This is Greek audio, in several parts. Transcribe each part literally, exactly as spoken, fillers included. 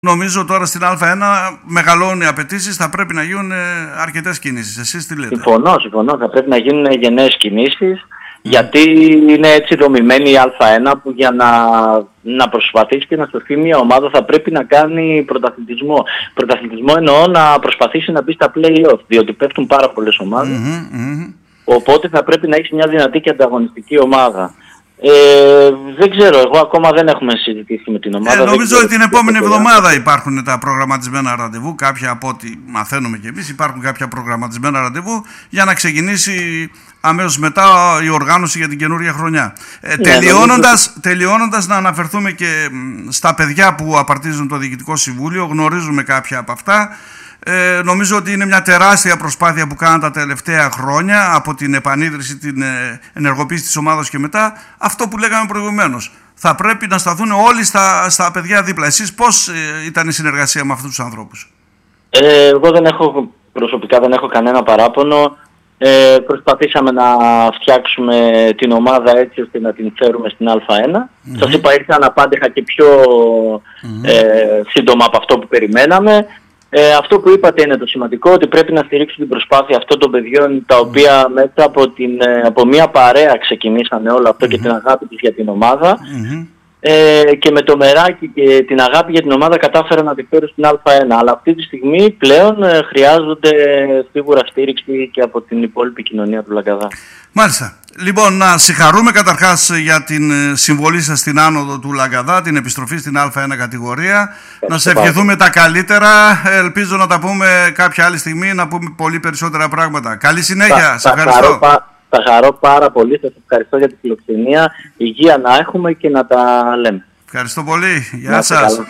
Νομίζω τώρα στην Α1 μεγαλώνουν οι απαιτήσεις, θα πρέπει να γίνουν αρκετές κινήσεις. Εσείς τι λέτε? Συμφωνώ, συμφωνώ. Θα πρέπει να γίνουν γενναίες κινήσεις, mm. γιατί είναι έτσι δομημένη η Α1 που για να, να προσπαθήσει και να σωθεί μια ομάδα θα πρέπει να κάνει πρωταθλητισμό. Πρωταθλητισμό εννοώ να προσπαθήσει να μπει στα play-off, διότι πέφτουν πάρα πολλές ομάδες. Mm-hmm, mm-hmm. Οπότε θα πρέπει να έχει μια δυνατή και ανταγωνιστική ομάδα. Ε, δεν ξέρω, εγώ ακόμα δεν έχουμε συζητήσει με την ομάδα. Ε, νομίζω ότι την επόμενη εβδομάδα υπάρχουν τα προγραμματισμένα ραντεβού, κάποια από ό,τι μαθαίνουμε και εμείς, υπάρχουν κάποια προγραμματισμένα ραντεβού για να ξεκινήσει αμέσως μετά η οργάνωση για την καινούργια χρονιά. Ε, ναι, τελειώνοντας, νομίζω... τελειώνοντας να αναφερθούμε και στα παιδιά που απαρτίζουν το Διοικητικό Συμβούλιο, γνωρίζουμε κάποια από αυτά. Ε, νομίζω ότι είναι μια τεράστια προσπάθεια που κάναν τα τελευταία χρόνια από την επανίδρυση, την ε, ενεργοποίηση της ομάδας και μετά. Αυτό που λέγαμε προηγουμένως. Θα πρέπει να σταθούν όλοι στα, στα παιδιά δίπλα. Εσείς πώς ε, ήταν η συνεργασία με αυτούς τους ανθρώπους? Ε, εγώ δεν έχω, προσωπικά δεν έχω κανένα παράπονο. Ε, προσπαθήσαμε να φτιάξουμε την ομάδα έτσι ώστε να την φέρουμε στην Α1. Mm-hmm. Σας είπα, ήρθαν απάντεχα και πιο mm-hmm. ε, σύντομα από αυτό που περιμέναμε. Ε, αυτό που είπατε είναι το σημαντικό, ότι πρέπει να στηρίξουν την προσπάθεια αυτών των παιδιών τα οποία mm-hmm. μέσα από, την, από μια παρέα ξεκινήσανε όλο αυτό mm-hmm. και την αγάπη τους για την ομάδα mm-hmm. ε, και με το μεράκι και την αγάπη για την ομάδα κατάφεραν να τη φέρουν στην Α1. Αλλά αυτή τη στιγμή πλέον ε, χρειάζονται σίγουρα στήριξη και από την υπόλοιπη κοινωνία του Λαγκαδά. Μάλιστα. Λοιπόν, να συγχαρούμε καταρχάς για την συμβολή σας στην άνοδο του Λαγκαδά, την επιστροφή στην Α1 κατηγορία. Ευχαριστώ. Να σε ευχηθούμε τα καλύτερα. Ελπίζω να τα πούμε κάποια άλλη στιγμή, να πούμε πολύ περισσότερα πράγματα. Καλή συνέχεια. Σε ευχαριστώ. Χαρώ, θα χαρώ πάρα πολύ. Σας ευχαριστώ για τη φιλοξενία. Υγεία να έχουμε και να τα λέμε. Ευχαριστώ πολύ. Γεια σας.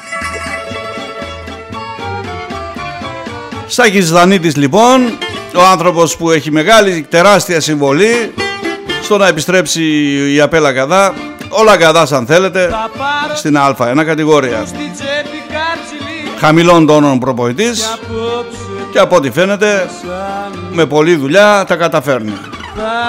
Σάκης Δανίτης λοιπόν, ο άνθρωπος που έχει μεγάλη τεράστια συμβολή στο να επιστρέψει η ΑΠΕ Λαγκαδά, ο Λαγκαδάς αν θέλετε, στην Α1 κατηγορία. Χαμηλών τόνων προπονητής και από ό,τι φαίνεται με πολλή δουλειά τα καταφέρνει.